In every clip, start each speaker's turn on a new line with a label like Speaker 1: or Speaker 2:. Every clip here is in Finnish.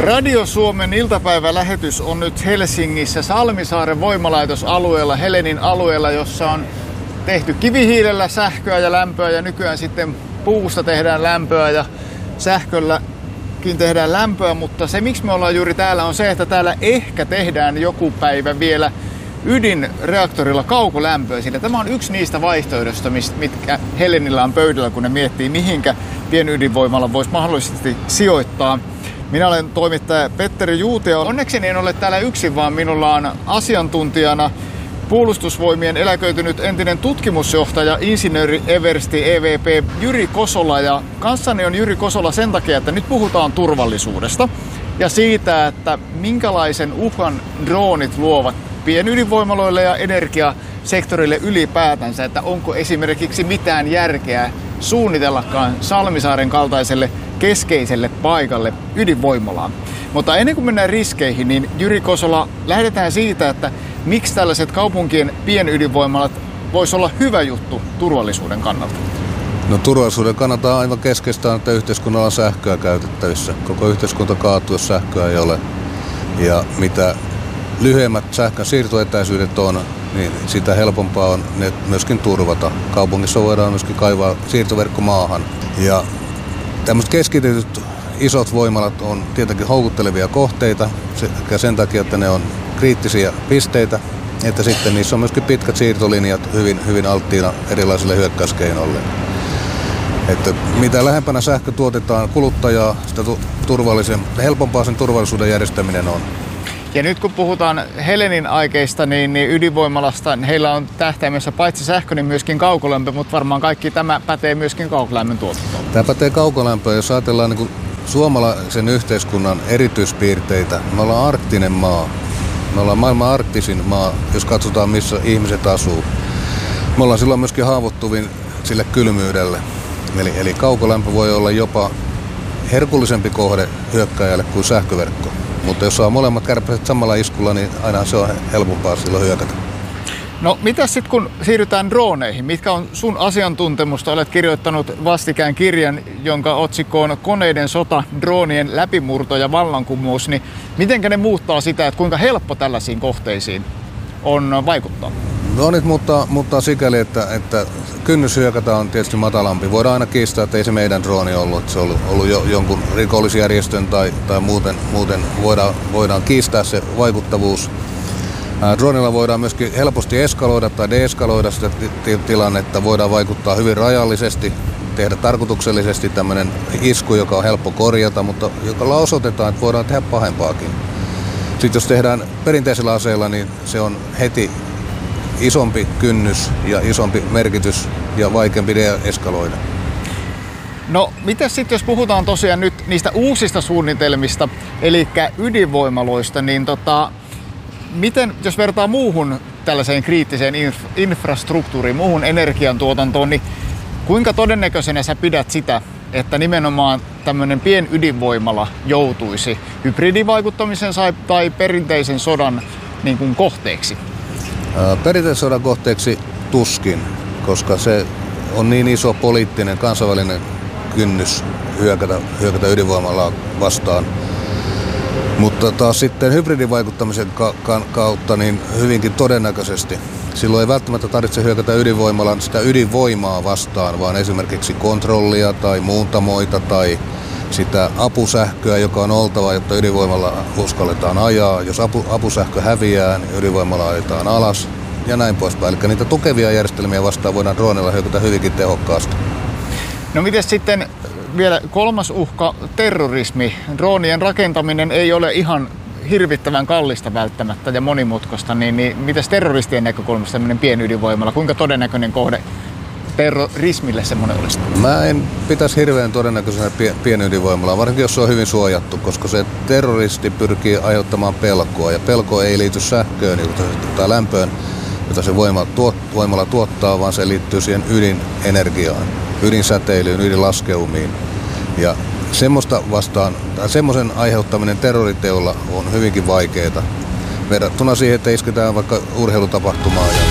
Speaker 1: Radio Suomen iltapäivälähetys on nyt Helsingissä Salmisaaren voimalaitosalueella, Helenin alueella, jossa on tehty kivihiilellä sähköä ja lämpöä ja nykyään sitten puusta tehdään lämpöä ja sähkölläkin tehdään lämpöä, mutta se miksi me ollaan juuri täällä on se, että täällä ehkä tehdään joku päivä vielä ydinreaktorilla kaukolämpöä, sillä tämä on yksi niistä vaihtoehdoista, mitkä Helenillä on pöydällä, kun ne miettii, mihinkä pienydinvoimalla voisi mahdollisesti sijoittaa. Minä olen toimittaja Petteri Juuti ja onneksi en ole täällä yksin, vaan minulla on asiantuntijana Puolustusvoimien eläköitynyt entinen tutkimusjohtaja, insinööri eversti EVP Jyri Kosola. Ja kanssani on Jyri Kosola sen takia, että nyt puhutaan turvallisuudesta ja siitä, että minkälaisen uhan droonit luovat pienydinvoimaloille ja energiasektorille ylipäätänsä, että onko esimerkiksi mitään järkeä suunnitellakaan Salmisaaren kaltaiselle keskeiselle paikalle ydinvoimalaan. Mutta ennen kuin mennään riskeihin, niin Jyri Kosola, lähdetään siitä, että miksi tällaiset kaupunkien pienydinvoimalat voisi olla hyvä juttu turvallisuuden kannalta?
Speaker 2: No turvallisuuden kannalta on aivan keskeistä, että yhteiskunnalla on sähköä käytettävissä. Koko yhteiskunta kaatuu, jos sähköä ei ole. Ja mitä lyhyemmät sähkön siirtoetäisyydet on, niin sitä helpompaa on ne myöskin turvata. Kaupungissa voidaan myöskin kaivaa siirtoverkko maahan. Ja tämmöiset keskitetyt isot voimalat on tietenkin houkuttelevia kohteita sekä sen takia, että ne on kriittisiä pisteitä, että sitten niissä on myöskin pitkät siirtolinjat hyvin alttiina erilaisille hyökkäyskeinoille. Että mitä lähempänä sähkö tuotetaan kuluttajaa, sitä helpompaa sen turvallisuuden järjestäminen on.
Speaker 1: Ja nyt kun puhutaan Helenin aikeista, niin ydinvoimalasta heillä on tähtäimessä paitsi sähkö, niin myöskin kaukolämpö, mutta varmaan kaikki tämä pätee myöskin kaukolämmön tuotantoon.
Speaker 2: Tämä pätee kaukolämpöön, jos ajatellaan niin kuin suomalaisen yhteiskunnan erityispiirteitä. Me ollaan arktinen maa. Me ollaan maailman arktisin maa, jos katsotaan missä ihmiset asuu. Me ollaan silloin myöskin haavoittuvin sille kylmyydelle. Eli kaukolämpö voi olla jopa herkullisempi kohde hyökkääjälle kuin sähköverkko. Mutta jos saa molemmat kärpäset samalla iskulla, niin aina se on helpompaa silloin hyökätä.
Speaker 1: No mitä sitten kun siirrytään drooneihin? Mitkä on sun asiantuntemusta? Olet kirjoittanut vastikään kirjan, jonka otsikko on Koneiden sota, droonien läpimurto ja vallankumous. Niin mitenkä ne muuttaa sitä, että kuinka helppo tällaisiin kohteisiin on vaikuttaa?
Speaker 2: Droonit muuttaa sikäli, että kynnys hyökätä on tietysti matalampi. Voidaan aina kiistää, että ei se meidän drooni ollut. Että se on ollut jonkun rikollisjärjestön tai muuten voidaan kiistää se vaikuttavuus. Droonilla voidaan myöskin helposti eskaloida tai deeskaloida sitä tilannetta. Voidaan vaikuttaa hyvin rajallisesti, tehdä tarkoituksellisesti tämmöinen isku, joka on helppo korjata, mutta jolla osoitetaan, että voidaan tehdä pahempaakin. Sitten jos tehdään perinteisellä aseella, niin se on heti isompi kynnys ja isompi merkitys ja vaikeampi deeskaloida.
Speaker 1: No, miten sitten jos puhutaan tosiaan nyt niistä uusista suunnitelmista, eli ydinvoimaloista, niin miten, jos vertaa muuhun tällaiseen kriittiseen infrastruktuuriin, muuhun energiantuotantoon, niin kuinka todennäköisenä sä pidät sitä, että nimenomaan tämmöinen pienydinvoimala joutuisi hybridivaikuttamisen tai perinteisen sodan niin kuin kohteeksi?
Speaker 2: Perinteisen sodan kohteeksi tuskin, koska se on niin iso poliittinen, kansainvälinen kynnys hyökätä ydinvoimalaa vastaan. Mutta taas sitten hybridivaikuttamisen kautta niin hyvinkin todennäköisesti. Silloin ei välttämättä tarvitse hyökätä ydinvoimalan sitä ydinvoimaa vastaan, vaan esimerkiksi kontrollia tai muuntamoita tai sitä apusähköä, joka on oltava, jotta ydinvoimalla uskalletaan ajaa. Jos apusähkö häviää, niin ydinvoimalla ajetaan alas ja näin poispäin. Eli niitä tukevia järjestelmiä vastaan voidaan droonilla hyökätä hyvinkin tehokkaasti. No
Speaker 1: miten sitten vielä kolmas uhka, terrorismi. Droonien rakentaminen ei ole ihan hirvittävän kallista välttämättä ja monimutkaista, niin mitäs terroristien näkökulmasta tämmöinen pienydinvoimala, kuinka todennäköinen kohde terrorismille semmoinen olisi?
Speaker 2: Mä en pitäisi hirveän todennäköisenä pienydinvoimalaa, varsinkin jos se on hyvin suojattu, koska se terroristi pyrkii aiheuttamaan pelkoa ja pelko ei liity sähköön tai lämpöön, jota se voimala tuottaa, vaan se liittyy siihen ydinenergiaan, ydinsäteilyyn, ydinlaskeumiin. Ja semmoisen aiheuttaminen terroriteolla on hyvinkin vaikeaa verrattuna siihen, että isketään vaikka urheilutapahtumaa ja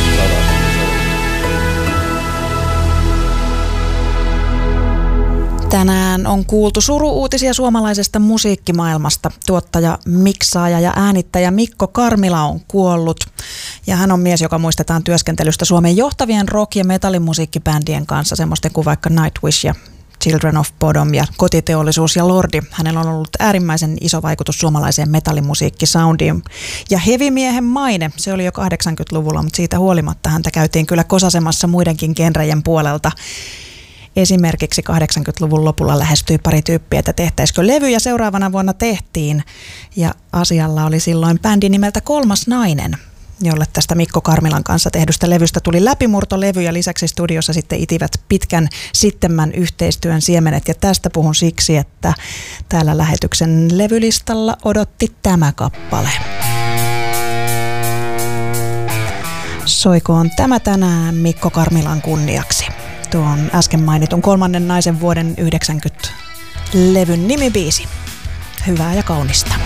Speaker 3: Tänään on kuultu suru-uutisia suomalaisesta musiikkimaailmasta. Tuottaja, miksaaja ja äänittäjä Mikko Karmila on kuollut. Ja hän on mies, joka muistetaan työskentelystä Suomen johtavien rock- ja metallimusiikkibändien kanssa, semmoisten kuin vaikka Nightwish ja Children of Bodom ja Kotiteollisuus ja Lordi. Hänellä on ollut äärimmäisen iso vaikutus suomalaiseen metallimusiikkisoundiin. Ja heavy-miehen maine, se oli jo 80-luvulla, mutta siitä huolimatta häntä käytiin kyllä kosasemassa muidenkin genrejen puolelta. Esimerkiksi 80-luvun lopulla lähestyi pari tyyppiä, että tehtäisikö levy, ja seuraavana vuonna tehtiin. Ja asialla oli silloin bändi nimeltä Kolmas nainen, jolle tästä Mikko Karmilan kanssa tehdystä levystä tuli läpimurtolevy, ja lisäksi studiossa sitten itivät pitkän sittemmän yhteistyön siemenet. Ja tästä puhun siksi, että täällä lähetyksen levylistalla odotti tämä kappale. Soikoon tämä tänään Mikko Karmilan kunniaksi. Tuon äsken mainitun Kolmannen naisen vuoden 90 levyn nimibiisi. Hyvää ja kaunista.